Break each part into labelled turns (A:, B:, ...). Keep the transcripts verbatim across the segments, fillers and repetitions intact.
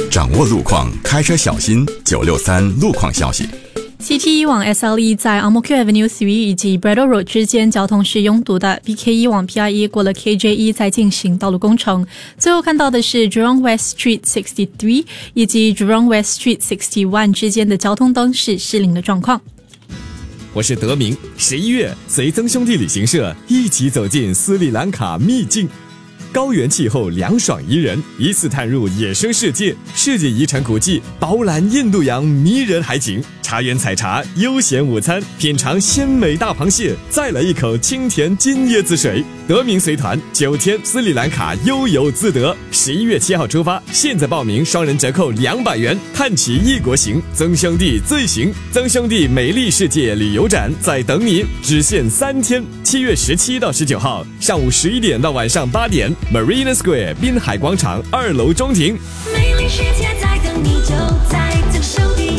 A: 掌握路况，开车小心。九六三路况消息。
B: C T 一往 S L E 在 Ang Mo Kio Avenue 三以及 Braddell Road 之间交通是拥堵的。B K 一往 P I E 过了 K J 一在进行道路工程。最后看到的是 Jurong West Street 六十三以及 Jurong West Street 六十一之间的交通灯是失灵的状况。
C: 我是德明，十一月随曾兄弟旅行社一起走进斯里兰卡秘境。高原气候凉爽宜人，一次探入野生世界，世界遗产古迹，饱览印度洋迷人海景，茶园采茶，悠闲午餐，品尝鲜美大螃蟹，再来一口清甜金椰子水。德明随团九天斯里兰卡悠游自得，十一月七号出发，现在报名双人折扣两百元，探奇异国行，曾兄弟最行，曾兄弟美丽世界旅游展在等你，只限三天，七月十七到十九号，上午十一点到晚上八点。Marina Square 滨海广场二楼中庭，
D: 美丽世界在等你，就在曾兄弟。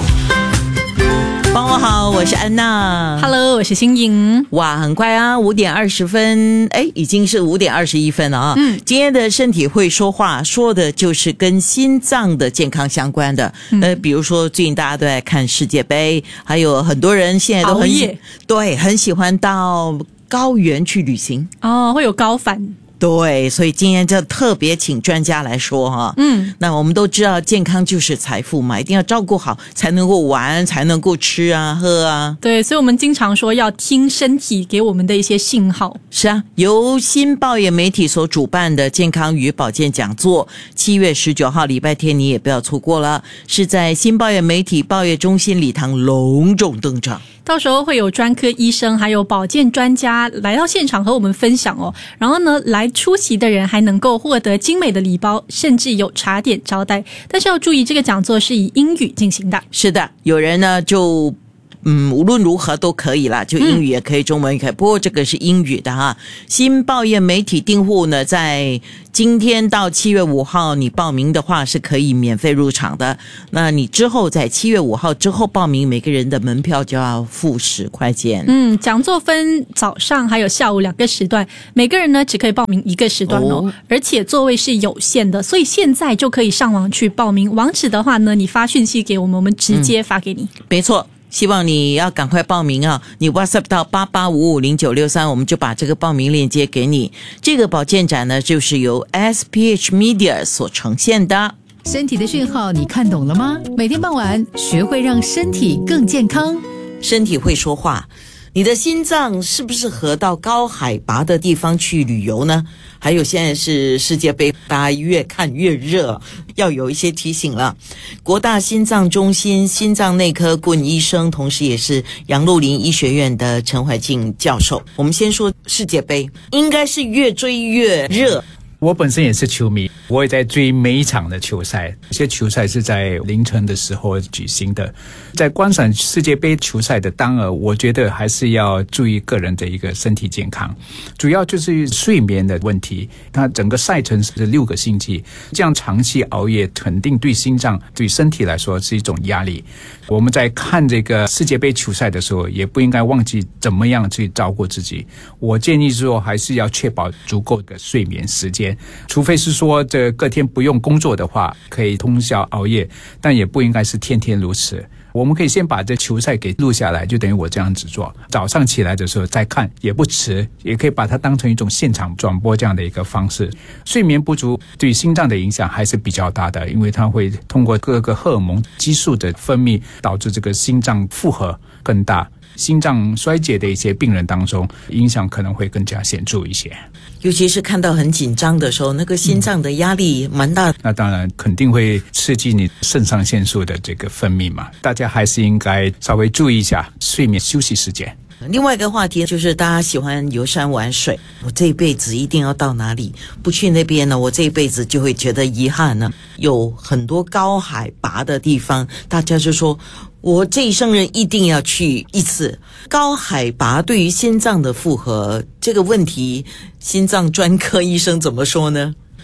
E: 帮我好，我是安娜。
B: Hello， 我是新颖。
E: 哇，很快啊，五点二十分，哎，已经是五点二十一分了啊。嗯，今天的身体会说话，说的就是跟心脏的健康相关的。嗯、呃，比如说最近大家都在看世界杯，还有很多人现在都很
B: 熬夜，
E: 对，很喜欢到高原去旅行。
B: 哦，会有高反。
E: 对，所以今天就特别请专家来说哈，嗯，那我们都知道健康就是财富嘛，一定要照顾好才能够玩，才能够吃啊喝啊。
B: 对，所以我们经常说要听身体给我们的一些信号。
E: 是啊，由新报业媒体所主办的健康与保健讲座，七月十九号礼拜天你也不要错过了，是在新报业媒体报业中心礼堂隆重登场。
B: 到时候会有专科医生还有保健专家来到现场和我们分享哦。然后呢，来出席的人还能够获得精美的礼包，甚至有茶点招待。但是要注意，这个讲座是以英语进行的。
E: 是的，有人呢就嗯，无论如何都可以啦，就英语也可以，嗯、中文也可以。不过这个是英语的哈。新报业媒体订户呢，在今天到七月五号，你报名的话是可以免费入场的。那你之后在七月五号之后报名，每个人的门票就要付十块钱。
B: 嗯，讲座分早上还有下午两个时段，每个人呢只可以报名一个时段哦，哦而且座位是有限的，所以现在就可以上网去报名。网址的话呢，你发讯息给我们，我们直接发给你。
E: 嗯、没错。希望你要赶快报名啊！你 WhatsApp 到八八五五零九六三，我们就把这个报名链接给你。这个保健展呢，就是由 S P H Media 所呈现的。
F: 身体的讯号你看懂了吗？每天傍晚学会让身体更健康。
E: 身体会说话，你的心脏适不适合到高海拔的地方去旅游呢？还有现在是世界杯，大家越看越热，要有一些提醒了。国大心脏中心心脏内科顾问医生，同时也是杨鹿林医学院的陈怀静教授。我们先说世界杯，应该是越追越热。
G: 我本身也是球迷，我也在追每一场的球赛。有些球赛是在凌晨的时候举行的，在观赏世界杯球赛的当儿，我觉得还是要注意个人的一个身体健康，主要就是睡眠的问题。它整个赛程是六个星期，这样长期熬夜肯定对心脏对身体来说是一种压力。我们在看这个世界杯球赛的时候，也不应该忘记怎么样去照顾自己。我建议说还是要确保足够的睡眠时间，除非是说这隔天不用工作的话，可以通宵熬夜，但也不应该是天天如此。我们可以先把这球赛给录下来，就等于我这样子做，早上起来的时候再看也不迟，也可以把它当成一种现场转播这样的一个方式。睡眠不足对心脏的影响还是比较大的，因为它会通过各个荷尔蒙激素的分泌，导致这个心脏负荷更大。心脏衰竭的一些病人当中，影响可能会更加显著一些。
E: 尤其是看到很紧张的时候，那个心脏的压力蛮大、嗯、
G: 那当然肯定会刺激你肾上腺素的这个分泌嘛，大家还是应该稍微注意一下睡眠休息时间。
E: 另外一个话题就是大家喜欢游山玩水，我这一辈子一定要到哪里，不去那边呢，我这一辈子就会觉得遗憾呢。有很多高海拔的地方，大家就说我这一生人一定要去一次。高海拔对于心脏的负荷这个问题，心脏专科医生怎么说呢？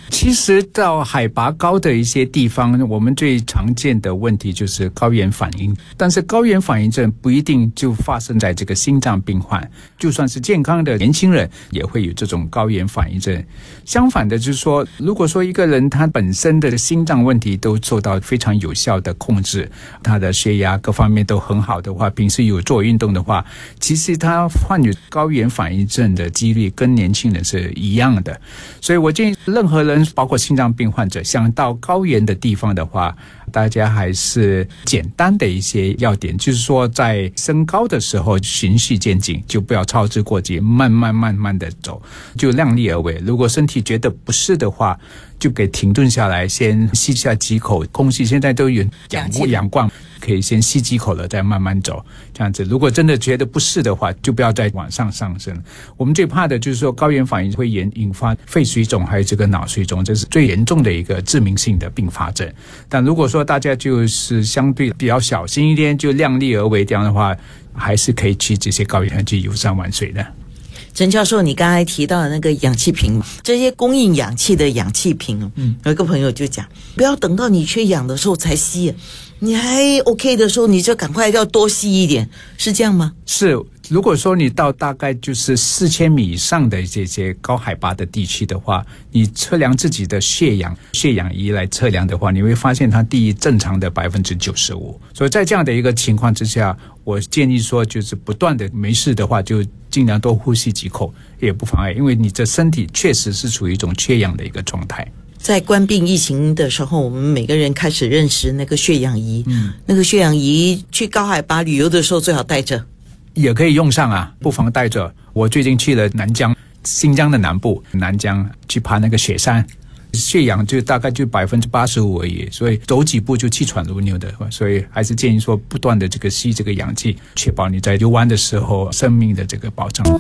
G: 其实到海拔高的一些地方，我们最常见的问题就是高原反应，但是高原反应症不一定就发生在这个心脏病患，就算是健康的年轻人也会有这种高原反应症。相反的就是说，如果说一个人他本身的心脏问题都受到非常有效的控制，他的血压各方面都很好的话，平时有做运动的话，其实他患有高原反应症的几率跟年轻人是一样的。所以我建议任何人，包括心脏病患者，想到高原的地方的话，大家还是简单的一些要点，就是说在升高的时候循序渐进，就不要操之过急，慢慢慢慢的走，就量力而为。如果身体觉得不适的话，就给停顿下来，先吸下几口空气，现在都有氧氧罐，可以先吸几口了再慢慢走，这样子。如果真的觉得不适的话，就不要再往上上升。我们最怕的就是说高原反应会引发肺水肿还有这个脑水肿，这是最严重的一个致命性的并发症。但如果说大家就是相对比较小心一点，就量力而为，这样的话还是可以去这些高原去游山玩水的。
E: 陈教授，你刚才提到的那个氧气瓶，这些供应氧气的氧气瓶，嗯，有一个朋友就讲，不要等到你缺氧的时候才吸，你还 OK 的时候，你就赶快要多吸一点，是这样吗？
G: 是。如果说你到大概就是四千米以上的这些高海拔的地区的话，你测量自己的血氧，血氧仪来测量的话，你会发现它低于正常的百分之九十五。所以在这样的一个情况之下，我建议说，就是不断的没事的话，就尽量多呼吸几口，也不妨碍，因为你的身体确实是处于一种缺氧的一个状态。
E: 在冠病疫情的时候，我们每个人开始认识那个血氧仪，嗯，那个血氧仪去高海拔旅游的时候最好带着。
G: 也可以用上啊，不妨带着。我最近去了南疆，新疆的南部南疆，去爬那个雪山，血氧就大概就百分之八十五而已，所以走几步就气喘如牛的，所以还是建议说不断的这个吸这个氧气，确保你在游玩的时候生命的这个保障。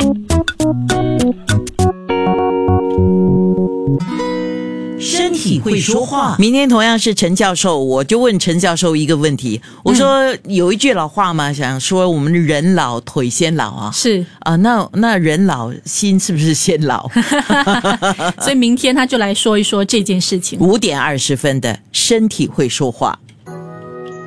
E: 身体会说话。明天同样是陈教授，我就问陈教授一个问题，我说有一句老话嘛，想说我们人老腿先老啊，
B: 是
E: 啊，那那人老心是不是先老？
B: 所以明天他就来说一说这件事情。
E: 五点二十分的身体会说话。